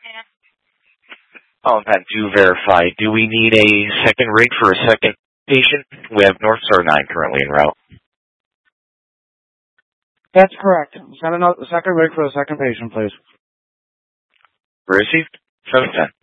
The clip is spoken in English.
Pat, do verify. Do we need a second rig for a second patient? We have North Star 9 currently en route. That's correct. Send a second rig for the second patient, please. Received. 710.